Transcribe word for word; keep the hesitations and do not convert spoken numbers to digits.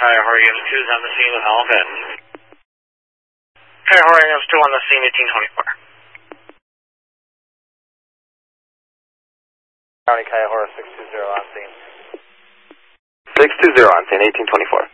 Coyote Unit two is on the scene with Hellcat. Coyote Unit two on the scene, eighteen twenty-four. County Coyote six two zero on scene. six two zero on scene, eighteen twenty-four.